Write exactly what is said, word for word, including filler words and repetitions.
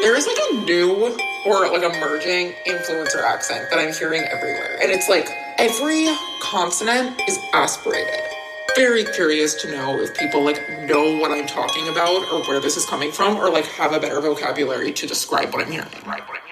There is like a new or like emerging influencer accent that I'm hearing everywhere. And it's like every consonant is aspirated. Very curious to know if people like know what I'm talking about or where this is coming from or like have a better vocabulary to describe what I'm hearing. Right.